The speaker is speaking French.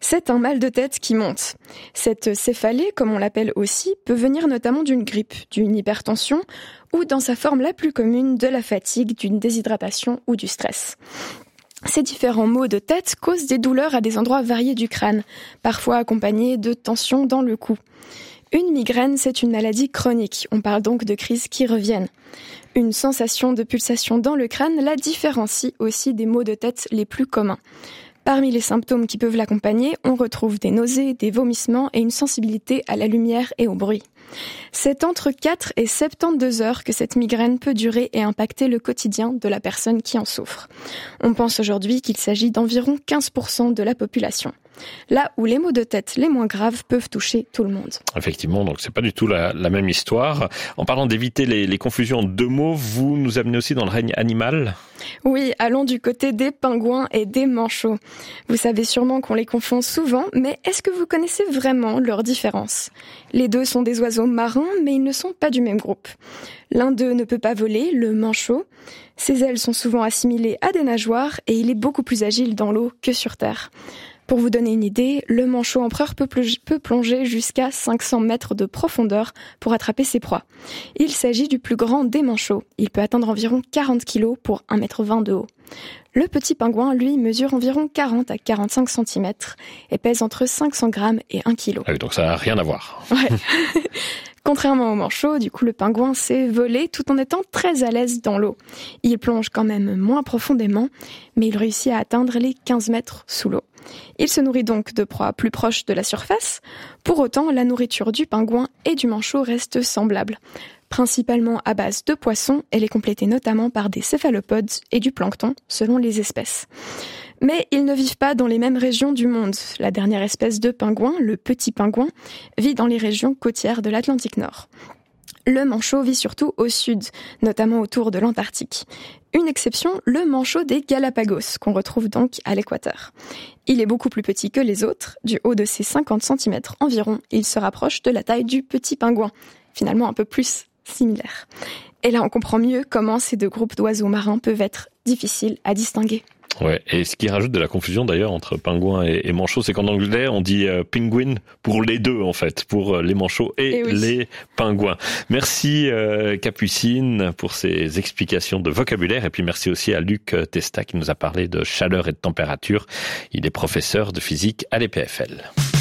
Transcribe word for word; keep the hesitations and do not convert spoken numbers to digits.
C'est un mal de tête qui monte. Cette céphalée, comme on l'appelle aussi, peut venir notamment d'une grippe, d'une hypertension ou dans sa forme la plus commune de la fatigue, d'une déshydratation ou du stress. Ces différents maux de tête causent des douleurs à des endroits variés du crâne, parfois accompagnés de tensions dans le cou. Une migraine, c'est une maladie chronique. On parle donc de crises qui reviennent. Une sensation de pulsation dans le crâne la différencie aussi des maux de tête les plus communs. Parmi les symptômes qui peuvent l'accompagner, on retrouve des nausées, des vomissements et une sensibilité à la lumière et au bruit. C'est entre quatre et soixante-douze heures que cette migraine peut durer et impacter le quotidien de la personne qui en souffre. On pense aujourd'hui qu'il s'agit d'environ quinze pour cent de la population. Là où les maux de tête les moins graves peuvent toucher tout le monde. Effectivement, donc c'est pas du tout la, la même histoire. En parlant d'éviter les, les confusions en deux mots, vous nous amenez aussi dans le règne animal ? Oui, allons du côté des pingouins et des manchots. Vous savez sûrement qu'on les confond souvent, mais est-ce que vous connaissez vraiment leurs différences ? Les deux sont des oiseaux marins, mais ils ne sont pas du même groupe. L'un d'eux ne peut pas voler, le manchot. Ses ailes sont souvent assimilées à des nageoires et il est beaucoup plus agile dans l'eau que sur terre. Pour vous donner une idée, le manchot empereur peut plonger jusqu'à cinq cents mètres de profondeur pour attraper ses proies. Il s'agit du plus grand des manchots. Il peut atteindre environ quarante kilos pour un mètre vingt de haut. Le petit pingouin, lui, mesure environ quarante à quarante-cinq centimètres et pèse entre cinq cents grammes et un kilo. Ah oui, donc ça n'a rien à voir. Ouais. Contrairement au manchot, du coup, le pingouin sait voler tout en étant très à l'aise dans l'eau. Il plonge quand même moins profondément, mais il réussit à atteindre les quinze mètres sous l'eau. Il se nourrit donc de proies plus proches de la surface. Pour autant, la nourriture du pingouin et du manchot reste semblable. Principalement à base de poissons, elle est complétée notamment par des céphalopodes et du plancton, selon les espèces. Mais ils ne vivent pas dans les mêmes régions du monde. La dernière espèce de pingouin, le petit pingouin, vit dans les régions côtières de l'Atlantique Nord. Le manchot vit surtout au sud, notamment autour de l'Antarctique. Une exception, le manchot des Galapagos, qu'on retrouve donc à l'équateur. Il est beaucoup plus petit que les autres. Du haut de ses cinquante centimètres environ, il se rapproche de la taille du petit pingouin, finalement un peu plus similaire. Et là, on comprend mieux comment ces deux groupes d'oiseaux marins peuvent être difficiles à distinguer. Ouais, et ce qui rajoute de la confusion d'ailleurs entre pingouin et, et manchot, c'est qu'en anglais on dit euh, penguin pour les deux en fait, pour les manchots et, et oui. les pingouins. Merci euh, Capucine pour ces explications de vocabulaire et puis merci aussi à Luc Testa qui nous a parlé de chaleur et de température. Il est professeur de physique à l'E P F L.